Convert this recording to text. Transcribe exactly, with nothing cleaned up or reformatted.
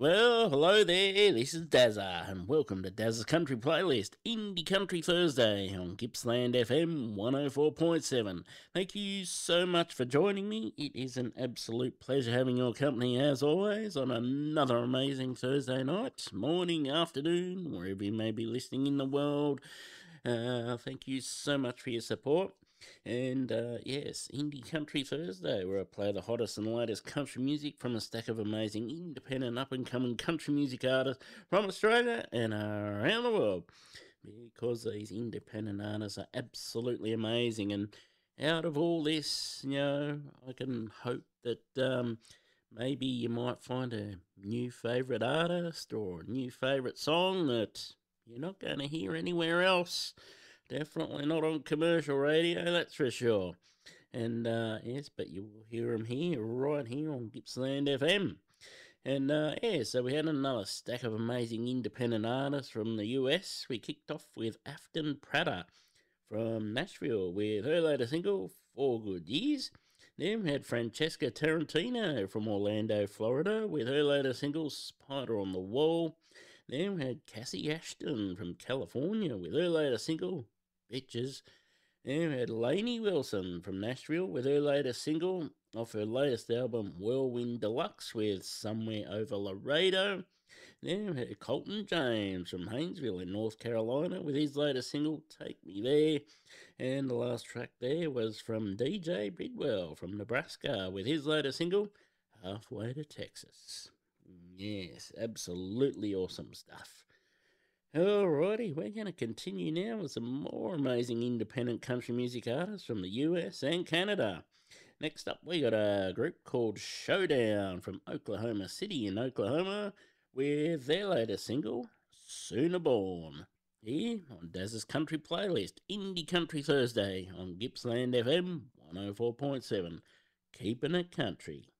Well, hello there, this is Dazza, and welcome to Dazza's Country Playlist, Indie Country Thursday on Gippsland F M one oh four point seven. Thank you so much for joining me. It is an absolute pleasure having your company as always on another amazing Thursday night, morning, afternoon, wherever you may be listening in the world. Uh, thank you so much for your support. And uh, yes, Indie Country Thursday, where I play the hottest and latest country music from a stack of amazing independent up and coming country music artists from Australia and around the world. Because these independent artists are absolutely amazing. And out of all this, you know, I can hope that um, maybe you might find a new favourite artist or a new favourite song that you're not going to hear anywhere else. Definitely not on commercial radio, that's for sure. And uh, yes, but you will hear them here, right here on Gippsland F M. And uh, yeah, so we had another stack of amazing independent artists from the U S. We kicked off with Afton Prater from Nashville with her latest single, Four Good Years. Then we had Francesca Tarantino from Orlando, Florida with her latest single, Spider on the Wall. Then we had Cassie Ashton from California with her latest single, Bitches. Then we had Lainey Wilson from Nashville with her latest single off her latest album, Whirlwind Deluxe, with Somewhere Over Laredo. Then we had Colton James from Haynesville in North Carolina with his latest single, Take Me There. And the last track there was from D J Bidwell from Nebraska with his latest single, Halfway to Texas. Yes, absolutely awesome stuff. Alrighty, we're going to continue now with some more amazing independent country music artists from the U S and Canada. Next up, we got a group called Showdown from Oklahoma City in Oklahoma with their latest single, Sooner Born. Here on Daz's Country Playlist, Indie Country Thursday on Gippsland F M one oh four point seven. Keeping it country.